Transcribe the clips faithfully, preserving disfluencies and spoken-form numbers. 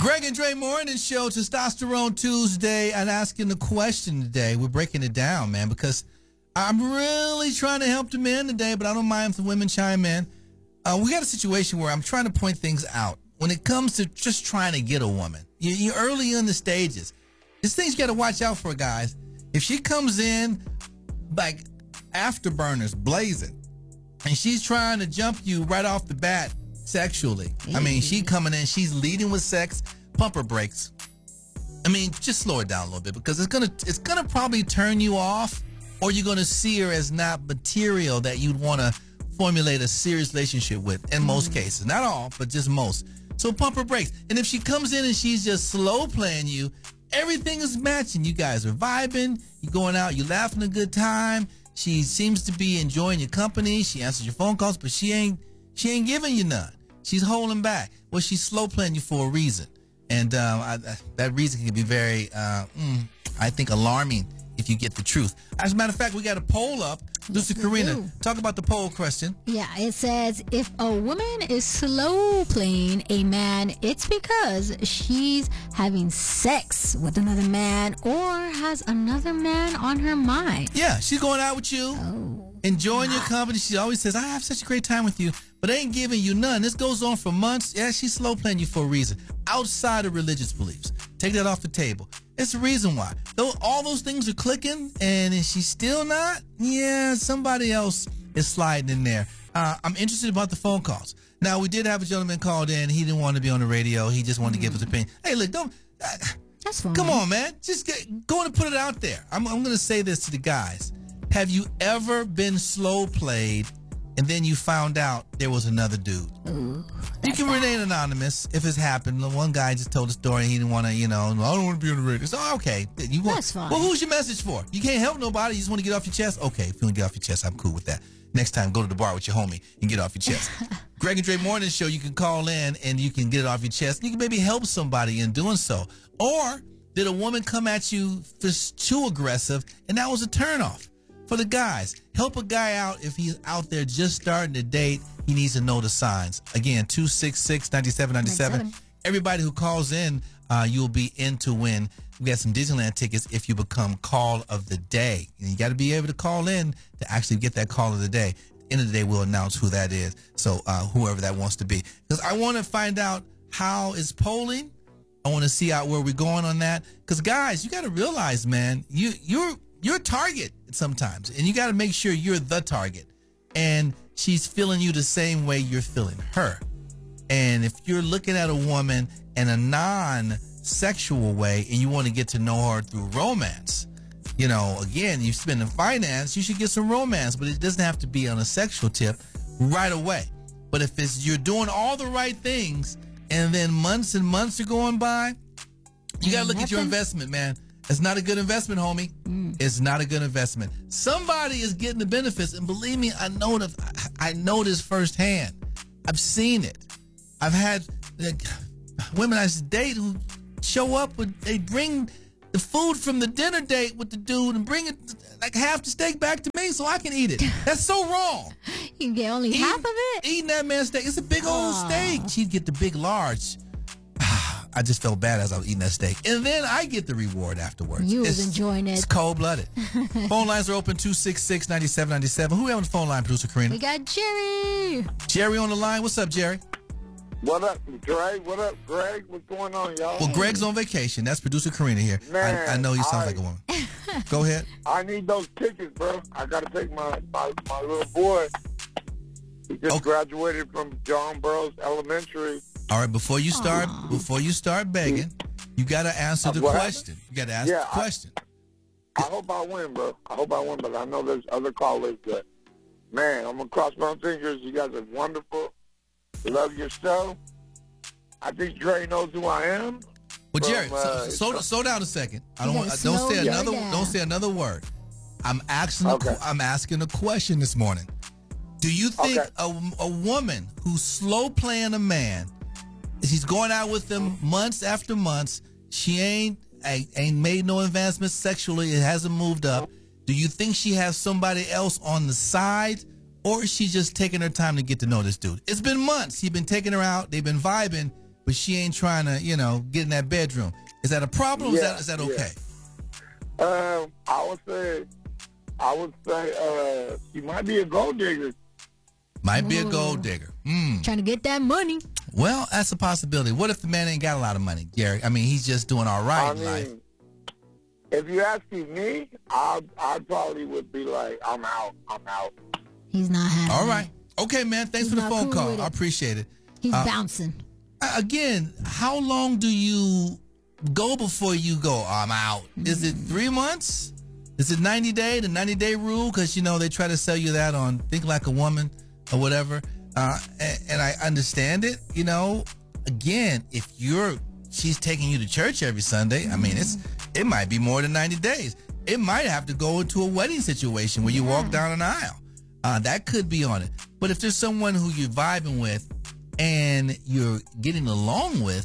Greg and Dre Morning Show, Testosterone Tuesday, and asking the question today. We're breaking it down, man, because I'm really trying to help the men today, but I don't mind if the women chime in. Uh, we got a situation where I'm trying to point things out. When it comes to just trying to get a woman, you, you're early in the stages. There's things you got to watch out for, guys. If she comes in like afterburners blazing, and she's trying to jump you right off the bat sexually, I mean, she coming in, she's leading with sex, pump her brakes. I mean, just slow it down a little bit, because it's gonna it's gonna probably turn you off, or you're gonna see her as not material that you'd want to formulate a serious relationship with. In most cases, not all, but just most. So pump her brakes. And if she comes in and she's just slow playing you, everything is matching. You guys are vibing. You're going out. You're laughing a good time. She seems to be enjoying your company. She answers your phone calls, but she ain't she ain't giving you none. She's holding back. Well, she's slow playing you for a reason, and um, I, I, that reason can be very, uh, mm, I think, alarming if you get the truth. As a matter of fact, we got a poll up. Lucy Yes, Karina, do. talk about the poll question. Yeah, it says if a woman is slow playing a man, it's because she's having sex with another man or has another man on her mind. Yeah, she's going out with you, Oh. enjoying your company. She always says, I have such a great time with you, but ain't giving you none. This goes on for months. Yeah, she's slow playing you for a reason. Outside of religious beliefs. Take that off the table. It's the reason why. Though all those things are clicking, and is she still not? Yeah, somebody else is sliding in there. Uh, I'm interested about the phone calls. Now, we did have a gentleman called in. He didn't want to be on the radio. He just wanted mm. to give his opinion. Hey, look, don't... Uh, That's fine. Come on, man. Just get, go and put it out there. I'm, I'm going to say this to the guys. Have you ever been slow played and then you found out there was another dude? Ooh, you can remain anonymous if it's happened. One guy just told a story. He didn't want to, you know, I don't want to be on the radio. So, okay. You want, That's fine. Well, who's your message for? You can't help nobody. You just want to get off your chest? Okay, if you want to get off your chest, I'm cool with that. Next time, go to the bar with your homie and get off your chest. Greg and Dre Morning Show, you can call in and you can get it off your chest. You can maybe help somebody in doing so. Or did a woman come at you just too aggressive and that was a turnoff? For the guys, help a guy out if he's out there just starting to date. He needs to know the signs. Again, two six six, nine seven nine seven. Everybody who calls in, uh, you'll be in to win. We got some Disneyland tickets if you become call of the day. And you got to be able to call in to actually get that call of the day. At the end of the day, we'll announce who that is. So uh, whoever that wants to be. Because I want to find out how is polling. I want to see out where we're going on that. Because guys, you got to realize, man, you you're you're a target sometimes, and you got to make sure you're the target, and she's feeling you the same way you're feeling her. And if you're looking at a woman in a non-sexual way and you want to get to know her through romance, you know, again, you spend in finance, you should get some romance, but it doesn't have to be on a sexual tip right away. But if it's you're doing all the right things and then months and months are going by, you got to look at your investment, man. It's not a good investment, homie. Mm. It's not a good investment. Somebody is getting the benefits, and believe me, I know the, I know this firsthand. I've seen it. I've had like, women I date who show up with, they bring the food from the dinner date with the dude and bring it like half the steak back to me so I can eat it. That's so wrong. You can get only Eat, half of it? Eating that man's steak. It's a big old Aww. steak. She'd get the big large. I just felt bad as I was eating that steak. And then I get the reward afterwards. You it's, was enjoying it. It's cold-blooded. Phone lines are open, two six six, nine seven nine seven. Who on the phone line, Producer Karina? We got Jerry. Jerry on the line. What's up, Jerry? What up, Dre? What up, Greg? What's going on, y'all? Well, Greg's on vacation. That's Producer Karina here. Man, I, I know you sound I, like a woman. Go ahead. I need those tickets, bro. I got to take my, my, my little boy. He just Okay. graduated from John Burroughs Elementary. All right, before you start, Aww. before you start begging, you got to answer the Uh, what question. You got to ask Yeah, the question. I hope I win, bro. I hope I win, but I know there's other callers that, man, I'm going to cross my fingers. You guys are wonderful. Love your show. I think Dre knows who I am. Well, Jerry, From, uh, so, slow, slow down a second. I don't You want. gotta Don't slow say your another. down. Don't say another word. I'm asking. a Okay. qu- I'm asking a question this morning. Do you think Okay. a, a woman who's slow playing a man, she's going out with him months after months, she ain't ain't ain't made no advancements sexually, it hasn't moved up. Do you think she has somebody else on the side, or is she just taking her time to get to know this dude? It's been months. He's been taking her out. They've been vibing. but she ain't trying to, you know, get in that bedroom. Is that a problem? Or Yeah, is that is that yeah. okay? Um, I would say, I would say, uh, she might be a gold digger. Might be a Ooh. gold digger. Mm. Trying to get that money. Well, that's a possibility. What if the man ain't got a lot of money, Gary? I mean, he's just doing all right I in life. mean, if you asking me, I I probably would be like, I'm out, I'm out. He's not having All it. right. Okay, man. Thanks He's for the not phone cool call. with it. I appreciate it. He's Uh, bouncing. Uh, Again, how long do you go before you go, I'm out? Is it three months? Is it ninety day, the ninety day rule? Because, you know, they try to sell you that on Think Like a Woman or whatever. Uh, and, and I understand it. You know, again, if you're, she's taking you to church every Sunday, I mean, it's it might be more than ninety days. It might have to go into a wedding situation where you walk down an aisle. Uh, that could be on it. But if there's someone who you're vibing with and you're getting along with,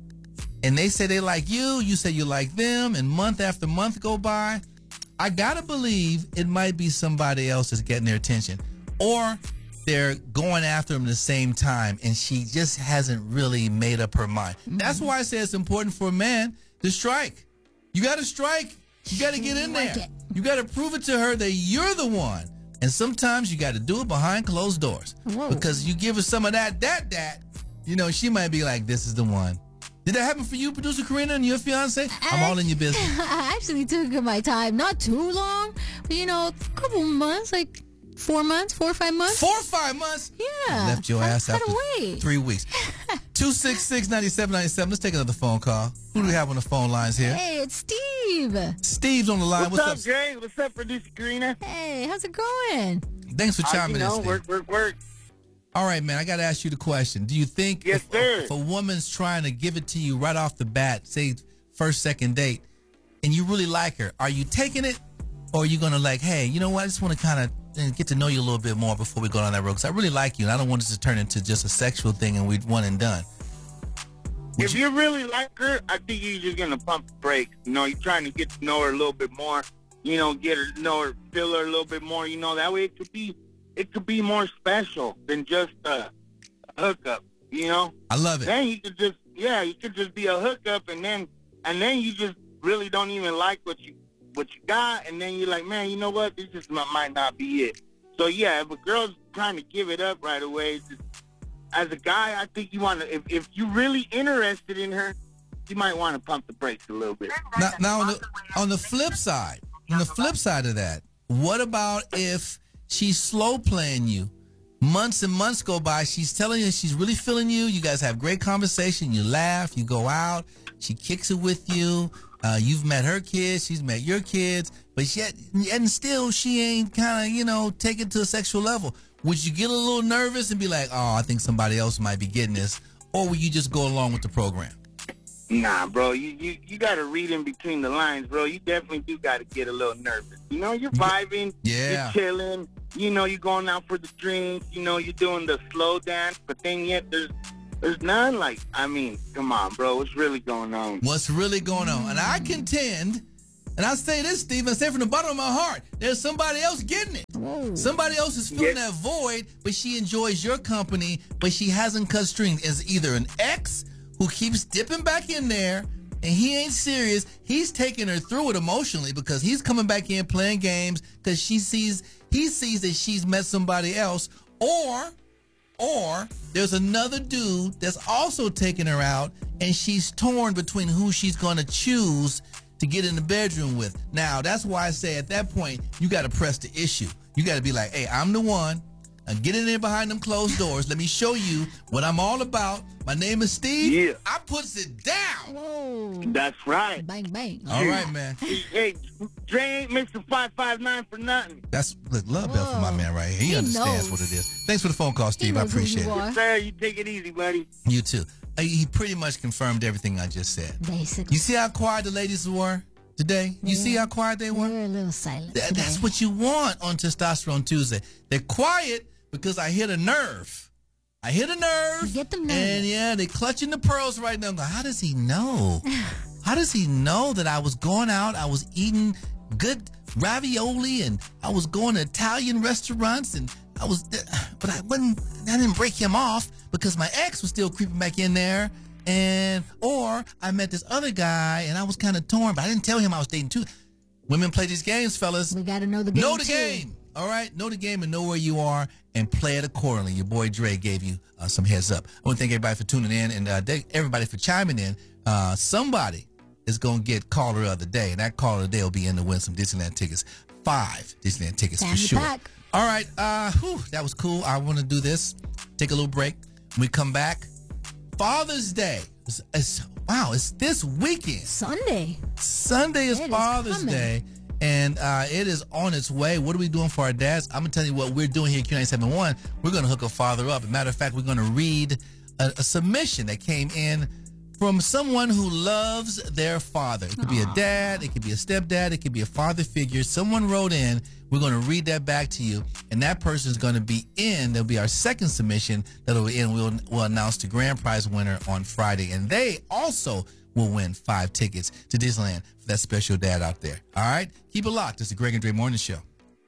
and they say they like you, you say you like them, and month after month go by, I gotta believe it might be somebody else that's getting their attention. Or they're going after them at the same time, and she just hasn't really made up her mind. That's why I say it's important for a man to strike. You gotta strike. You gotta get in there. Strike it. You gotta prove it to her that you're the one. And sometimes you gotta do it behind closed doors. Whoa. Because you give her some of that, that, that, you know, she might be like, this is the one. Did that happen for you, producer Karina, and your fiance? I'm all in your business. I actually took my time. Not too long, but, you know, a couple months, like four months, four or five months. Four or five months? Yeah. Left your I ass gotta after wait. three weeks. two six six, nine seven nine seven. Let's take another phone call. Who do we have on the phone lines here? Hey, it's Steve. Steve's on the line. What's, What's, up, Jay? What's up, producer Karina? Hey, how's it going? Thanks for Uh, chiming you know, in, Steve. work, work, work. All right, man, I got to ask you the question. Do you think Yes, if, sir. if a woman's trying to give it to you right off the bat, say first, second date, and you really like her, are you taking it, or are you going to like, hey, you know what, I just want to kind of get to know you a little bit more before we go down that road, because I really like you, and I don't want this to turn into just a sexual thing and we one and done. Would If you really like her, I think you're just gonna pump the brakes. You know, you're trying to get to know her a little bit more. You know, get her, know her, feel her a little bit more. You know, that way it could be, it could be more special than just a hookup. You know, I love it. then you could just, yeah, you could just be a hookup, and then, and then you just really don't even like what you, what you got, and then you're like, man, you know what, this just might might not be it. So yeah, if a girl's trying to give it up right away, just, as a guy, I think you want to, if, if you're really interested in her, you might want to pump the brakes a little bit. Now, now on, the, on the flip side, on the flip side of that, what about if she's slow playing you? Months and months go by, she's telling you she's really feeling you. You guys have great conversation. You laugh, you go out, she kicks it with you. Uh, you've met her kids, she's met your kids, but yet, and still she ain't kind of, you know, take it to a sexual level. Would you get a little nervous and be like, oh, I think somebody else might be getting this? Or would you just go along with the program? Nah, bro, you, you, you got to read in between the lines, bro. You definitely do got to get a little nervous. You know, you're vibing, Yeah. you're chilling, you know, you're going out for the drinks, you know, you're doing the slow dance, but then yet there's there's none. Like, I mean, come on, bro, what's really going on? What's really going on? And I contend, and I say this, Steve, I say from the bottom of my heart, there's somebody else getting it. Whoa. Somebody else is filling Yes. that void, but she enjoys your company, but she hasn't cut strings. Is either an ex who keeps dipping back in there, and he ain't serious. He's taking her through it emotionally because he's coming back in playing games because she sees he sees that she's met somebody else, or or there's another dude that's also taking her out, and she's torn between who she's going to choose to get in the bedroom with. Now, that's why I say at that point, you got to press the issue. You got to be like, hey, I'm the one. Now get in there behind them closed doors. Let me show you what I'm all about. My name is Steve. Yeah. I puts it down. Whoa. That's right. Bang, bang. All right, man. Hey, Dre ain't Mister five five nine for nothing. That's look, love bell for my Whoa. man right here. He, He understands knows. what it is. Thanks for the phone call, Steve. I knows who appreciate you it. are. Sir, you take it easy, buddy. You too. Uh, He pretty much confirmed everything I just said. Basically. You see how quiet the ladies were today? You see how quiet they were? We're a little silent That- today. that's what you want on Testosterone Tuesday. They're quiet because I hit a nerve. I hit a nerve. Get them nervous. And yeah, they clutching the pearls right now. I'm going, how does he know? How does he know that I was going out, I was eating good ravioli, and I was going to Italian restaurants, and I was, but I wouldn't, I didn't break him off because my ex was still creeping back in there. And, or I met this other guy and I was kind of torn, but I didn't tell him I was dating too. Women play these games, fellas. We got to know the game. Know the too. game. All right? Know the game and know where you are and play it accordingly. Your boy Dre gave you uh, some heads up. I want to thank everybody for tuning in and uh, they, everybody for chiming in. Uh, somebody is going to get caller of the day, and that caller of the day will be in to win some Disneyland tickets. Five Disneyland tickets Family for sure. pack. All right. Uh, whew, that was cool. I want to do this. Take a little break. When we come back, Father's Day. It's, it's, wow, it's this weekend. Sunday. Sunday is It is Father's coming. Day, and uh, it is on its way. What are we doing for our dads? I'm going to tell you what we're doing here at Q ninety-seven point one. We're going to hook a father up. As a matter of fact, we're going to read a, a submission that came in from someone who loves their father. It could be a dad, it could be a stepdad, it could be a father figure. Someone wrote in. We're going to read that back to you, and that person is going to be in. There'll be our second submission that'll be in. We'll, we'll announce the grand prize winner on Friday, and they also will win five tickets to Disneyland for that special dad out there. All right? Keep it locked. It's the Greg and Dre Morning Show.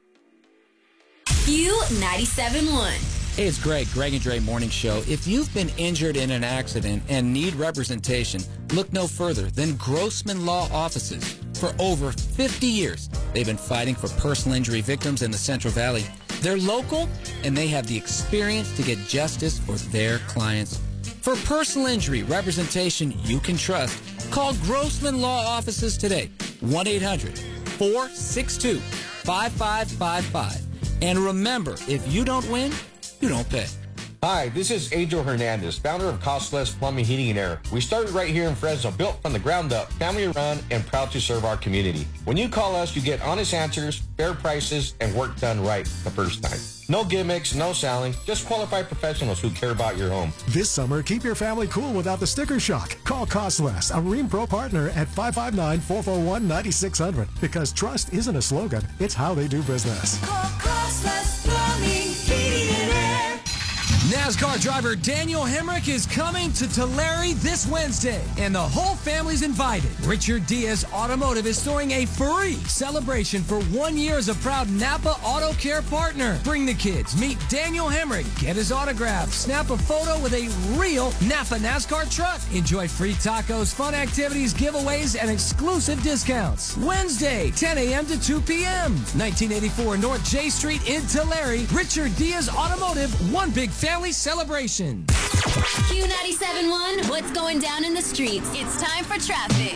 Q ninety-seven point one. Hey, it's Greg, Greg and Dre Morning Show. If you've been injured in an accident and need representation, look no further than Grossman Law Offices. For over fifty years, they've been fighting for personal injury victims in the Central Valley. They're local, and they have the experience to get justice for their clients. For personal injury representation you can trust, call Grossman Law Offices today, one eight hundred, four six two, five five five five. And remember, if you don't win, you don't pay. Hi, this is Adriel Hernandez, founder of Costless Plumbing, Heating, and Air. We started right here in Fresno, built from the ground up, family run, and proud to serve our community. When you call us, you get honest answers, fair prices, and work done right the first time. No gimmicks, no selling, just qualified professionals who care about your home. This summer, keep your family cool without the sticker shock. Call Costless, a Rheem Pro partner at five five nine, four four one, nine six zero zero because trust isn't a slogan, it's how they do business. Call Costless Plumbing, Heating, and Air. NASCAR driver Daniel Hemrick is coming to Tulare this Wednesday, and the whole family's invited. Richard Diaz Automotive is throwing a free celebration for one year as a proud Napa Auto Care partner. Bring the kids, meet Daniel Hemrick, get his autograph, snap a photo with a real Napa NASCAR truck. Enjoy free tacos, fun activities, giveaways, and exclusive discounts. Wednesday, ten a.m. to two p.m. nineteen eighty-four North J Street in Tulare. Richard Diaz Automotive, one big family celebration. Q ninety-seven point one, what's going down in the streets? It's time for traffic.